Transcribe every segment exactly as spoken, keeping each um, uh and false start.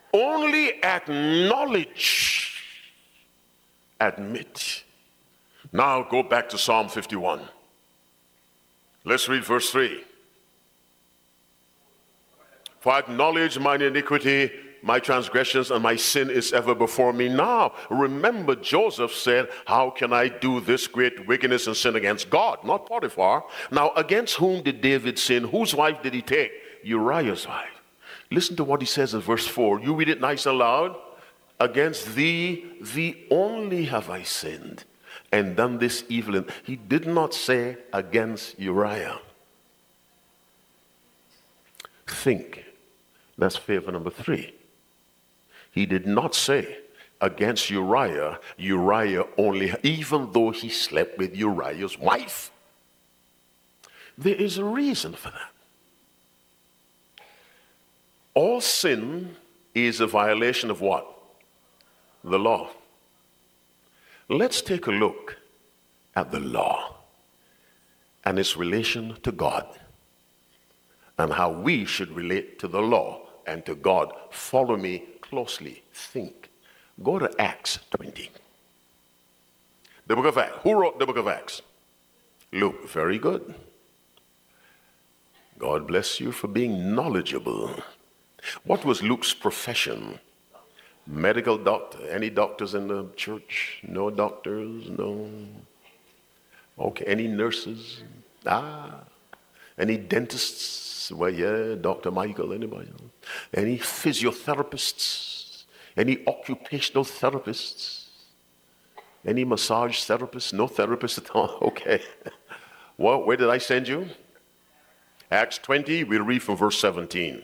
Only acknowledge, admit. Now go back to Psalm fifty-one. Let's read verse three. For I acknowledge mine iniquity, my transgressions, and my sin is ever before me. Now, remember Joseph said, how can I do this great wickedness and sin against God? Not Potiphar. Now, against whom did David sin? Whose wife did he take? Uriah's wife. Listen to what he says in verse four. You read it nice and loud. Against thee, thee only have I sinned and done this evil. And he did not say against Uriah. Think. That's favor number three. He did not say against Uriah, Uriah only, even though he slept with Uriah's wife. There is a reason for that. All sin is a violation of what? The law. Let's take a look at the law and its relation to God and how we should relate to the law and to God. Follow me closely. Think. Go to Acts twenty. The book of Acts. Who wrote the book of Acts? Luke. Very good. God bless you for being knowledgeable. What was Luke's profession? Medical doctor. Any doctors in the church? No doctors? No. Okay. Any nurses? Ah. Any dentists? Well, yeah, Doctor Michael, anybody? Any physiotherapists? Any occupational therapists? Any massage therapists? No therapists at all? Okay. Well, where did I send you? Acts twenty, we'll read from verse seventeen.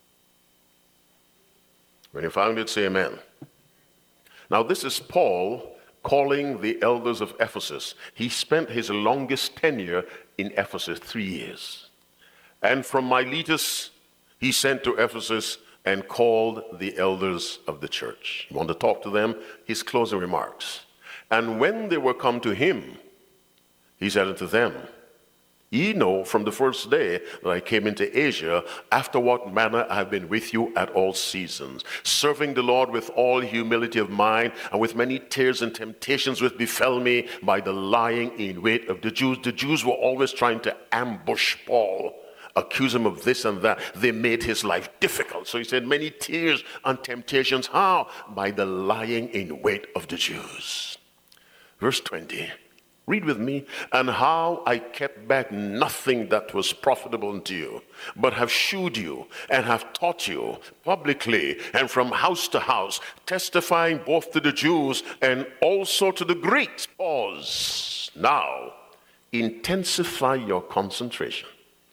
When you found it, say amen. Now, this is Paul calling the elders of Ephesus. He spent his longest tenure in Ephesus, three years. And from Miletus, he sent to Ephesus and called the elders of the church. You want to talk to them? His closing remarks. And when they were come to him, he said unto them, Ye know from the first day that I came into Asia, after what manner I have been with you at all seasons, serving the Lord with all humility of mind, and with many tears and temptations which befell me by the lying in wait of the Jews. The Jews were always trying to ambush Paul, accuse him of this and that. They made his life difficult. So he said, many tears and temptations. How? By the lying in wait of the Jews. Verse twenty. Read with me. And how I kept back nothing that was profitable unto you, but have shewed you and have taught you publicly and from house to house, testifying both to the Jews and also to the Greeks. Pause. Now, intensify your concentration.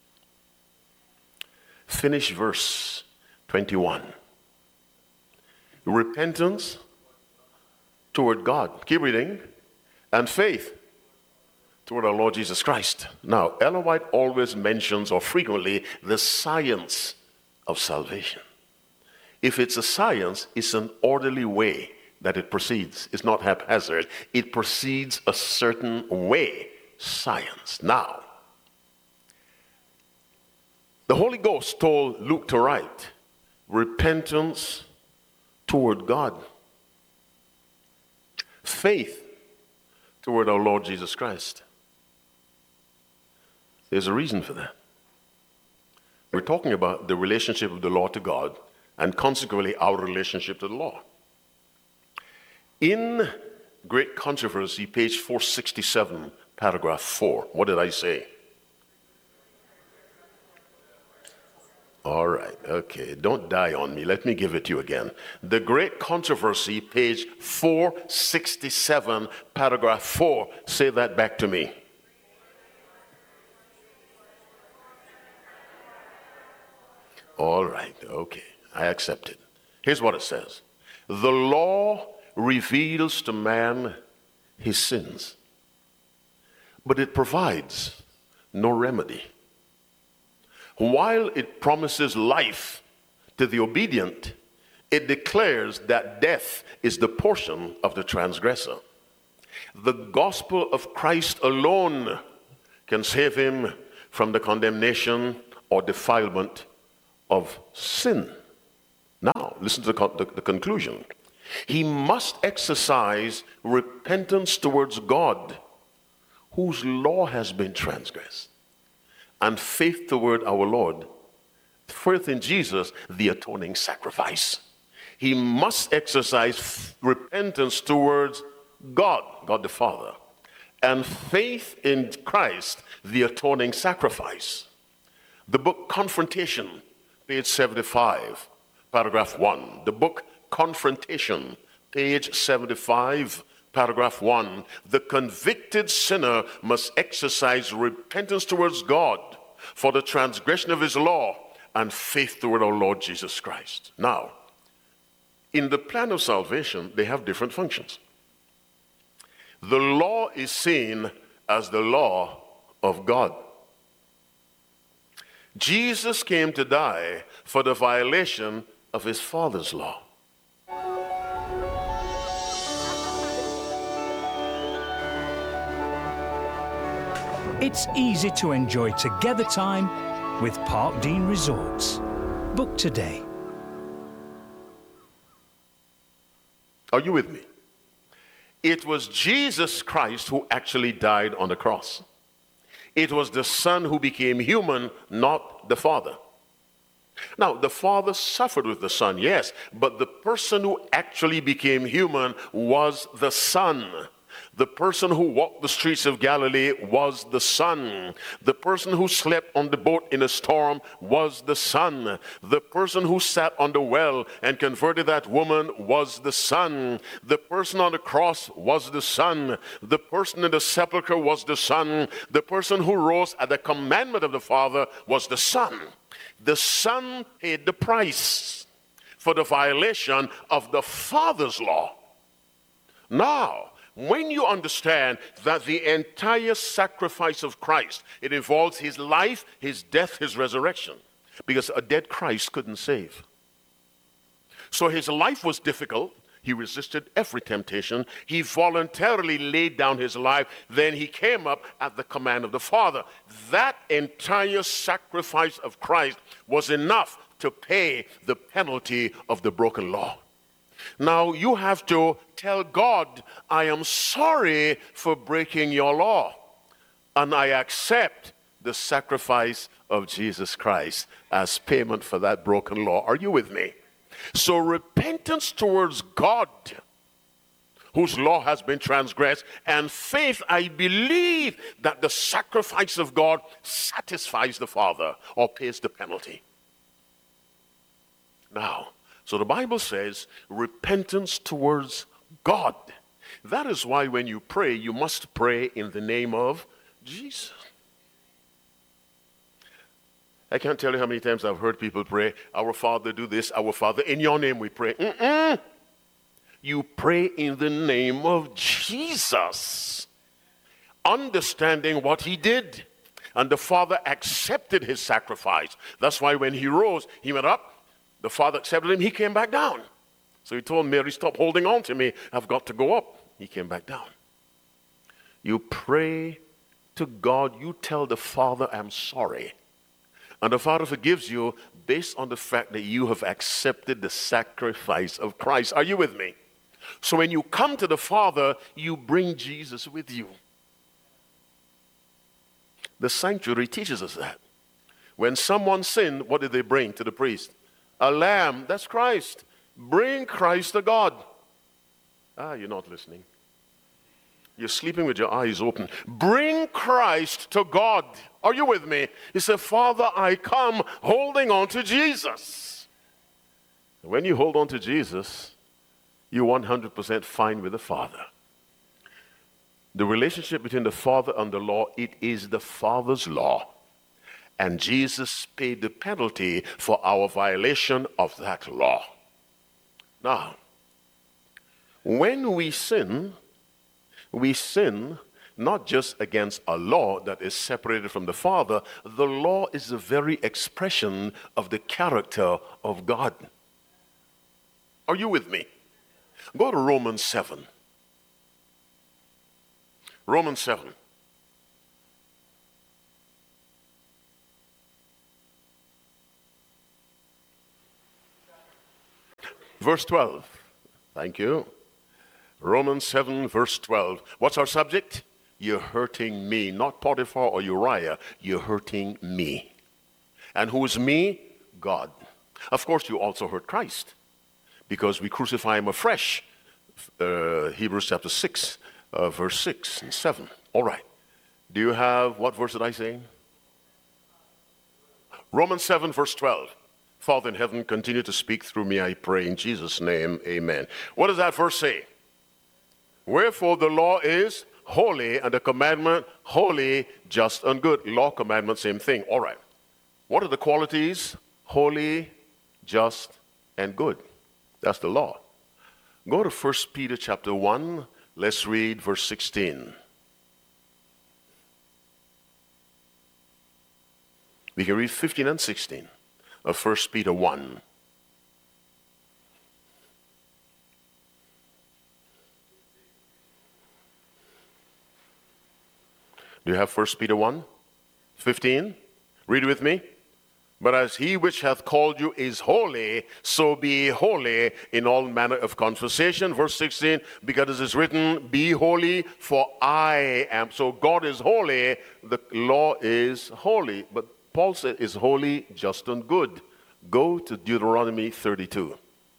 Finish verse twenty-one. Repentance toward God. Keep reading. And faith toward our Lord Jesus Christ. Now, Ellen White always mentions, or frequently, the science of salvation. If it's a science, it's an orderly way that it proceeds. It's not haphazard. It proceeds a certain way. Science. Now, the Holy Ghost told Luke to write, repentance toward God, faith toward our Lord Jesus Christ. There's a reason for that. We're talking about the relationship of the law to God and consequently our relationship to the law. In Great Controversy, page four sixty-seven, paragraph four, what did I say? All right, okay, don't die on me. Let me give it to you again. The Great Controversy, page four sixty-seven, paragraph four. Say that back to me. All right, okay, I accept it. Here's what it says. The law reveals to man his sins, but it provides no remedy. While it promises life to the obedient, it declares that death is the portion of the transgressor. The gospel of Christ alone can save him from the condemnation or defilement of sin. Now, listen to the, con- the, the conclusion. He must exercise repentance towards God, whose law has been transgressed, and faith toward our Lord, faith in Jesus, the atoning sacrifice. He must exercise repentance towards God, God the Father, and faith in Christ, the atoning sacrifice. The book Confrontation, page seventy-five, paragraph one. The book Confrontation, page seventy-five, paragraph one. The convicted sinner must exercise repentance towards God for the transgression of his law and faith toward our Lord Jesus Christ. Now, in the plan of salvation, they have different functions. The law is seen as the law of God. Jesus came to die for the violation of his Father's law. It's easy to enjoy together time with Park Dean Resorts. Book today. Are you with me? It was Jesus Christ who actually died on the cross. It was the Son who became human, not the Father. Now, the Father suffered with the Son, yes, but the person who actually became human was the Son. The person who walked the streets of Galilee was the Son. The person who slept on the boat in a storm was the Son. The person who sat on the well and converted that woman was the Son. The person on the cross was the Son. The person in the sepulchre was the Son. The person who rose at the commandment of the Father was the Son. The Son paid the price for the violation of the Father's law. Now, when you understand that the entire sacrifice of Christ, it involves his life, his death, his resurrection, because a dead Christ couldn't save. So his life was difficult. He resisted every temptation. He voluntarily laid down his life. Then he came up at the command of the Father. That entire sacrifice of Christ was enough to pay the penalty of the broken law. Now you have to tell God, I am sorry for breaking your law, and I accept the sacrifice of Jesus Christ as payment for that broken law. Are you with me? So repentance towards God, whose law has been transgressed, and faith, I believe that the sacrifice of God satisfies the Father or pays the penalty. Now, so the Bible says repentance towards God. That is why when you pray, you must pray in the name of Jesus. I can't tell you how many times I've heard people pray, our Father do this, our Father, in your name we pray. Mm-mm. You pray in the name of Jesus, understanding what he did. And the Father accepted his sacrifice. That's why when he rose, he went up. The Father accepted him, he came back down. So he told Mary, stop holding on to me, I've got to go up. He came back down. You pray to God, you tell the Father, I'm sorry. And the Father forgives you based on the fact that you have accepted the sacrifice of Christ. Are you with me? So when you come to the Father, you bring Jesus with you. The sanctuary teaches us that. When someone sinned, what did they bring to the priest? A lamb, that's Christ. Bring Christ to God. Ah, you're not listening. You're sleeping with your eyes open. Bring Christ to God. Are you with me? He said, Father, I come holding on to Jesus. When you hold on to Jesus, you're one hundred percent fine with the Father. The relationship between the Father and the law, it is the Father's law. And Jesus paid the penalty for our violation of that law. Now, when we sin, we sin not just against a law that is separated from the Father. The law is the very expression of the character of God. Are you with me? Go to Romans seven. Romans seven. verse twelve. Thank you. Romans seven, verse twelve. What's our subject? You're hurting me. Not Potiphar or Uriah. You're hurting me. And who is me? God. Of course, you also hurt Christ, because we crucify him afresh. Uh, Hebrews chapter six, uh, verse six and seven. All right. Do you have, what verse did I say? Romans seven, verse twelve. Father in heaven, continue to speak through me, I pray, in Jesus' name, amen. What does that verse say? Wherefore the law is holy, and the commandment holy, just, and good. Law, commandment, same thing. All right. What are the qualities? Holy, just, and good. That's the law. Go to First Peter chapter one. Let's read verse sixteen. We can read fifteen and sixteen of First Peter one. Do you have First Peter one? fifteen? Read with me. But as he which hath called you is holy, so be holy in all manner of conversation. Verse sixteen, because it is written, be holy, for I am. So God is holy, the law is holy. But Paul said is holy, just, and good. Go to Deuteronomy thirty-two.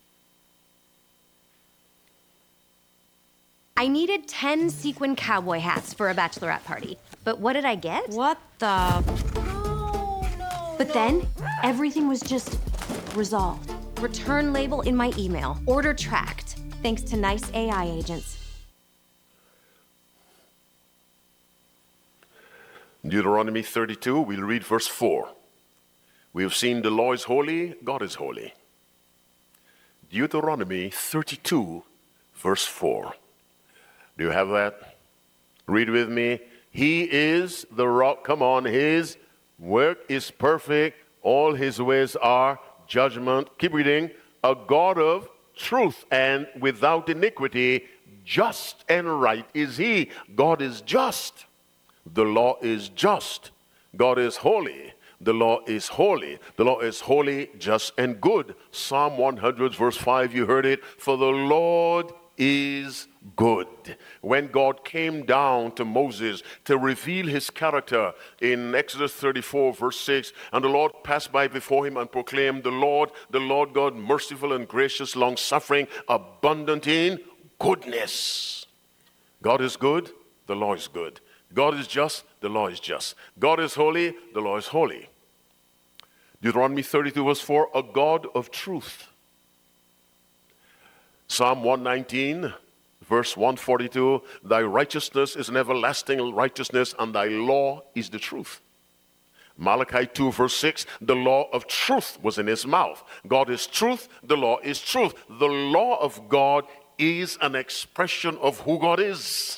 I needed ten sequin cowboy hats for a bachelorette party. But what did I get? What the? No, no, But no. then, everything was just resolved. Return label in my email. Order tracked. Thanks to nice A I agents. Deuteronomy thirty-two, we'll read verse four. We have seen the law is holy, God is holy. Deuteronomy thirty-two, verse four. Do you have that? Read with me. He is the rock. Come on. His work is perfect. All his ways are judgment. Keep reading. A God of truth and without iniquity, just and right is he. God is just. The law is just. God is holy. The law is holy. The law is holy, just, and good. Psalm one hundred, verse five, you heard it. For the Lord is good. When God came down to Moses to reveal his character in Exodus thirty-four, verse six, and the Lord passed by before him and proclaimed, the Lord, the Lord God, merciful and gracious, long-suffering, abundant in goodness. God is good, the law is good. God is just, the law is just. God is holy, the law is holy. Deuteronomy thirty-two, verse four, a God of truth. Psalm one nineteen, verse one forty-two, thy righteousness is an everlasting righteousness, and thy law is the truth. Malachi two, verse six, the law of truth was in his mouth. God is truth, the law is truth. The law of God is an expression of who God is.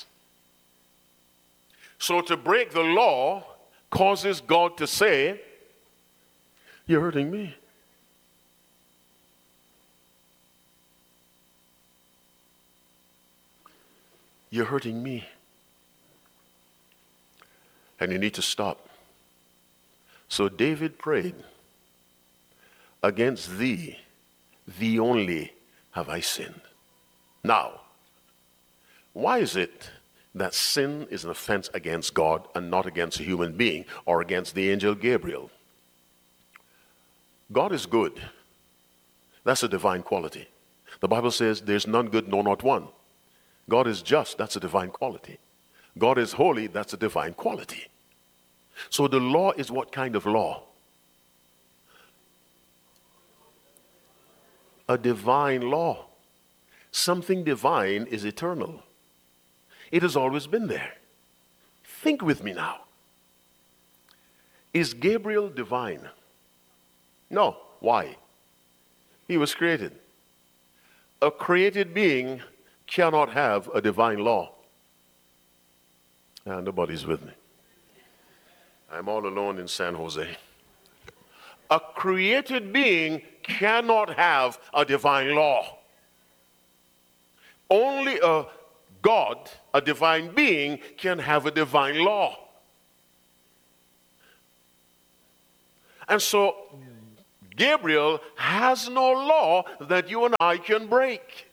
So to break the law causes God to say, you're hurting me. You're hurting me. And you need to stop. So David prayed, against thee, thee only have I sinned. Now, why is it that sin is an offense against God and not against a human being or against the angel Gabriel? God is good. That's a divine quality. The Bible says there's none good, no, not one. God is just, that's a divine quality. God is holy, that's a divine quality. So the law is what kind of law? A divine law. Something divine is eternal. It has always been there. Think with me now. Is Gabriel divine? No. Why? He was created. A created being cannot have a divine law. Ah, nobody's with me. I'm all alone in San Jose. A created being cannot have a divine law. Only a God, a divine being, can have a divine law. And so Gabriel has no law that you and I can break.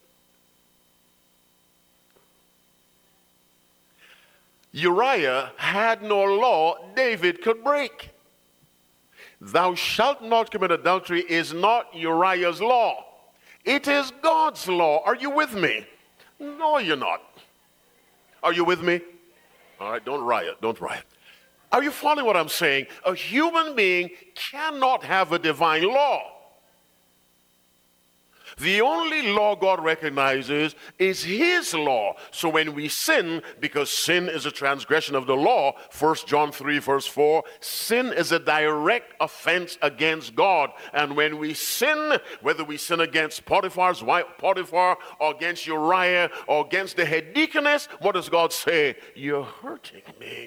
Uriah had no law David could break. Thou shalt not commit adultery is not Uriah's law. It is God's law. Are you with me? No, you're not. Are you with me? All right, don't riot, don't riot. Are you following what I'm saying? A human being cannot have a divine law. The only law God recognizes is his law. So when we sin, because sin is a transgression of the law, First John three verse four, sin is a direct offense against God. And when we sin, whether we sin against Potiphar's wife, Potiphar, or against Uriah, or against the head deaconess, what does God say? You're hurting me.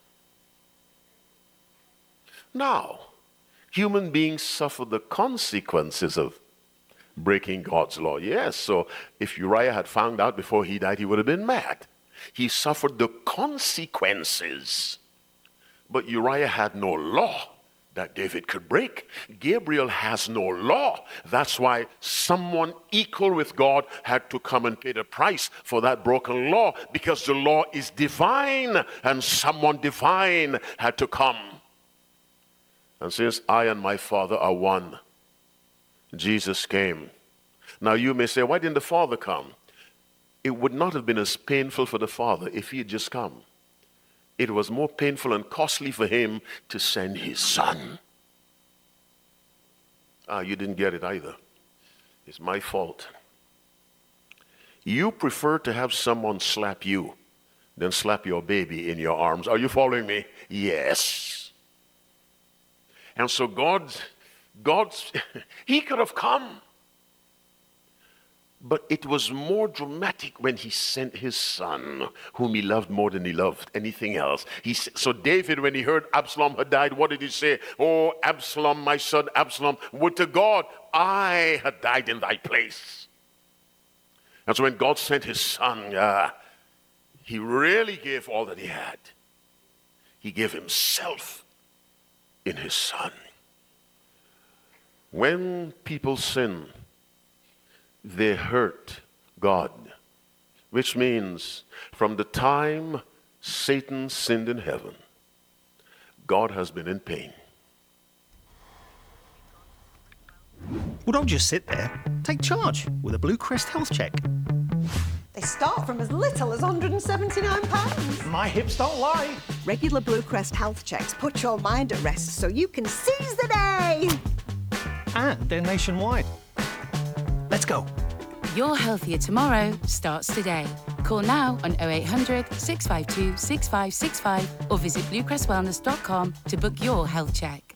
Now, human beings suffer the consequences of breaking God's law. Yes, so if Uriah had found out before he died, he would have been mad. He suffered the consequences. But Uriah had no law that David could break. Gabriel has no law. That's why someone equal with God had to come and pay the price for that broken law, because the law is divine, and someone divine had to come. And since I and my Father are one, Jesus came. Now you may say, why didn't the Father come? It would not have been as painful for the Father if he had just come. It was more painful and costly for him to send his Son. Ah, you didn't get it either. It's my fault. You prefer to have someone slap you than slap your baby in your arms. Are you following me? Yes. And so God, God's, he could have come. But it was more dramatic when he sent his Son, whom he loved more than he loved anything else. He, so David, when he heard Absalom had died, what did he say? Oh, Absalom, my son Absalom, would to God I had died in thy place. And so when God sent his Son, uh, he really gave all that he had. He gave himself in his Son. When people sin, they hurt God, which means from the time Satan sinned in heaven, God has been in pain. Well, don't just sit there. Take charge with a Blue Crest health check. They start from as little as one hundred seventy-nine pounds. My hips don't lie. Regular Blue Crest health checks put your mind at rest so you can seize the day. And they're nationwide. Let's go. Your healthier tomorrow starts today. Call now on oh eight hundred, six five two, six five six five or visit blue crest wellness dot com to book your health check.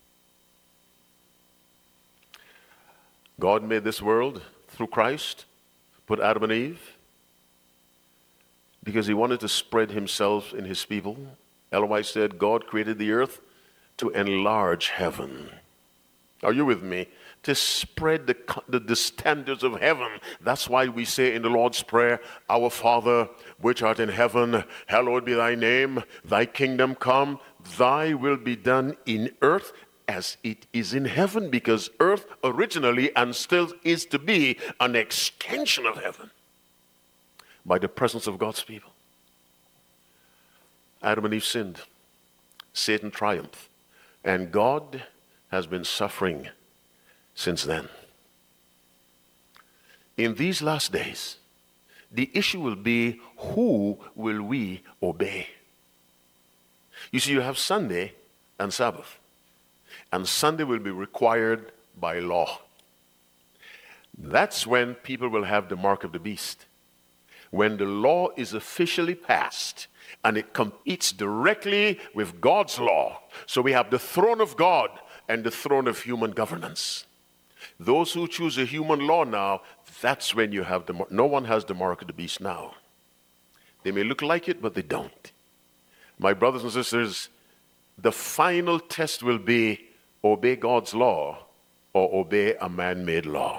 God made this world through Christ, put Adam and Eve, because he wanted to spread himself in his people. Ellen White said, God created the earth to enlarge heaven. Are you with me? To spread the, the, the standards of heaven. That's why we say in the Lord's Prayer, Our Father, which art in heaven, hallowed be thy name. Thy kingdom come. Thy will be done in earth as it is in heaven. Because earth originally and still is to be an extension of heaven by the presence of God's people. Adam and Eve sinned. Satan triumphed. And God has been suffering since then. In these last days, the issue will be, who will we obey? You see, you have Sunday and Sabbath. And Sunday will be required by law. That's when people will have the mark of the beast. When the law is officially passed and it competes directly with God's law. So we have the throne of God and the throne of human governance. Those who choose a human law now, that's when you have the mark. No one has the mark of the beast now. They may look like it, but they don't. My brothers and sisters, the final test will be obey God's law or obey a man-made law.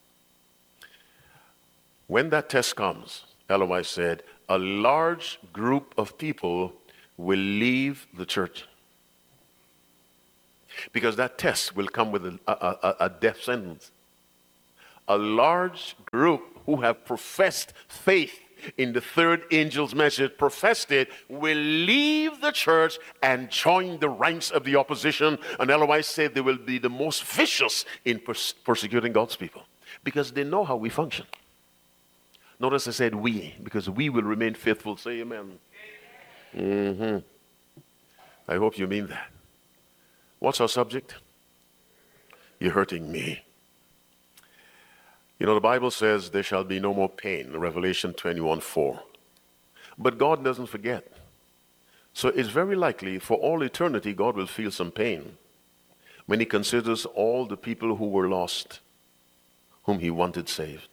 When that test comes, Ellen White said, a large group of people will leave the church. because that test will come with a, a, a, a death sentence. A large group who have professed faith in the third angel's message, professed it, will leave the church and join the ranks of the opposition, and otherwise say they will be the most vicious in pers- persecuting God's people, because they know how we function. Notice I said we, because we will remain faithful. Say amen. Mm-hmm. I hope you mean that. What's our subject? You're hurting me. You know, the Bible says there shall be no more pain, Revelation twenty-one four. But God doesn't forget. So it's very likely for all eternity God will feel some pain when he considers all the people who were lost, whom he wanted saved.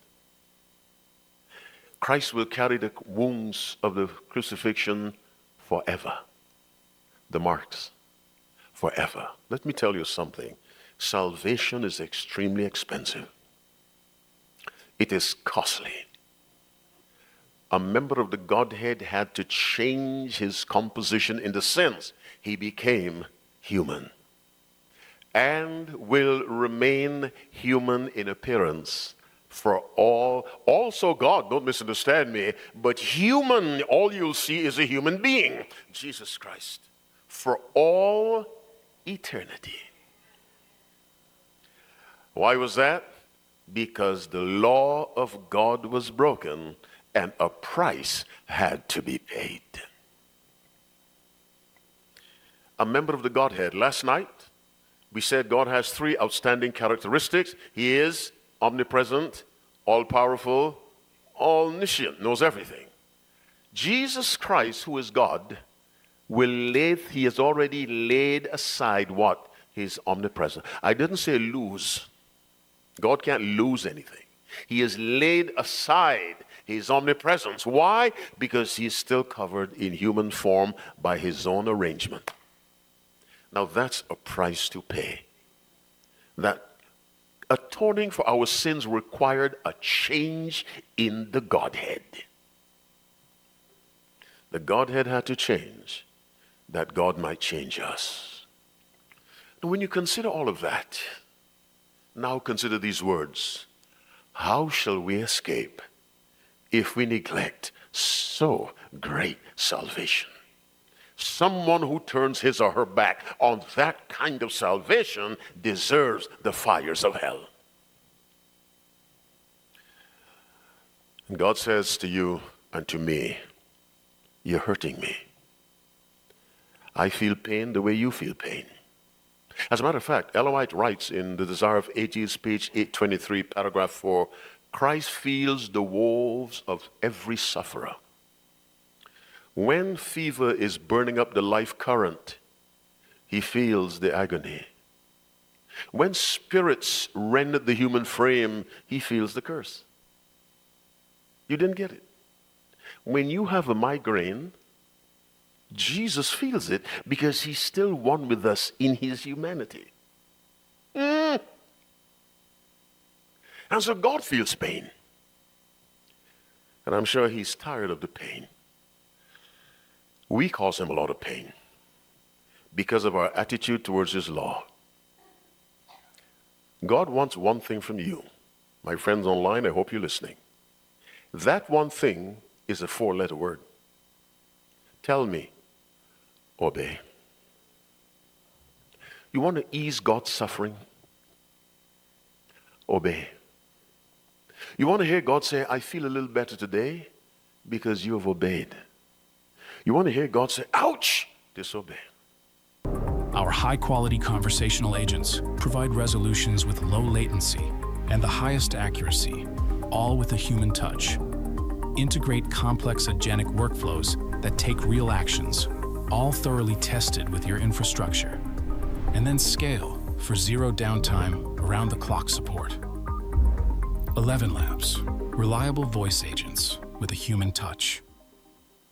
Christ will carry the wounds of the crucifixion forever. The marks, forever. Let me tell you something. Salvation is extremely expensive. It is costly. A member of the Godhead had to change his composition in the sense he became human and will remain human in appearance for all. Also God, don't misunderstand me, but human, all you'll see is a human being, Jesus Christ, for all eternity. Why was that? Because the law of God was broken and a price had to be paid. A member of the Godhead. Last night, we said God has three outstanding characteristics. He is omnipresent, all-powerful, omniscient, knows everything. Jesus Christ, who is God, will lay, he has already laid aside what? His omnipresence. I didn't say lose. God can't lose anything. He has laid aside his omnipresence. Why? Because he is still covered in human form by his own arrangement. Now that's a price to pay. That atoning for our sins required a change in the Godhead. The Godhead had to change that God might change us. And when you consider all of that, now consider these words. How shall we escape if we neglect so great salvation? Someone who turns his or her back on that kind of salvation deserves the fires of hell. And God says to you and to me, you're hurting me. I feel pain the way you feel pain. As a matter of fact, Ellen White writes in The Desire of Ages, page eight twenty-three, paragraph four, Christ feels the woes of every sufferer. When fever is burning up the life current, he feels the agony. When spirits rend the human frame, he feels the curse. You didn't get it. When you have a migraine, Jesus feels it because he's still one with us in his humanity. Mm. And so God feels pain. And I'm sure he's tired of the pain. We cause him a lot of pain because of our attitude towards his law. God wants one thing from you. My friends online, I hope you're listening. That one thing is a four-letter word. Tell me. Obey. You want to ease God's suffering? Obey. You want to hear God say, I feel a little better today because you have obeyed. You want to hear God say, ouch, disobey. Our high-quality conversational agents provide resolutions with low latency and the highest accuracy, all with a human touch. Integrate complex agentic workflows that take real actions, all thoroughly tested with your infrastructure, and then scale for zero downtime, around-the-clock support. Eleven Labs, reliable voice agents with a human touch.